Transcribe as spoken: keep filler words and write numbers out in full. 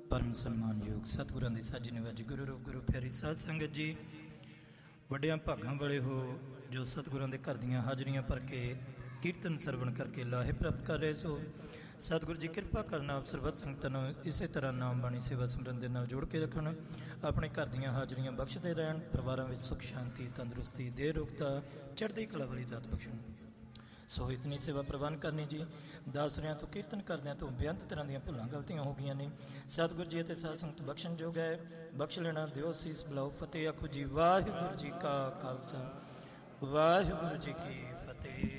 परम सन्मानयोग सतगुरां दी साजी निवाजी गुरु रूप गुरु प्यारी साध संगत जी, वड्डियां भागां वाले हो जो सतगुरां दे घर दीयां हाजरियां भर के कीर्तन सरवण करके लाहे प्राप्त कर रहे सो। सतगुरु जी कृपा करना आप सरबत संगतां नूं इसे तरह नाम बाणी सेवा सिमरन दे नाल जोड़ के रखण, अपने घर दीयां हाजरियां बख्शदे रहण, परिवारां विच सुख शांति तंदुरुस्ती देह रोगता चढ़दी कला वाली दात बख्शण। सो इतनी सेवा प्रवान करनी जी। दासरियां तो कीर्तन करदियां तो बेअंत तरह ਦੀਆਂ ਭੁੱਲਾਂ ਗਲਤੀਆਂ ਹੋ ਗਈਆਂ ਨੇ। सतगुरु जी ਅਤੇ ਸਾਧ ਸੰਗਤ ਬਖਸ਼ਣ ਜੋਗ ਹੈ, ਬਖਸ਼ ਲੈਣਾ ਦਿਓ ਸੀਸ ਬਲਾਓ ਫਤਿਹ ਆਖੋ ਜੀ। ਵਾਹਿਗੁਰੂ ਜੀ ਕਾ ਖਾਲਸਾ ਵਾਹਿਗੁਰੂ ਜੀ ਕੀ ਫਤਿਹ।